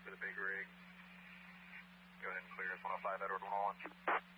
for the big rig. Go ahead and clear us 105, Edward 101.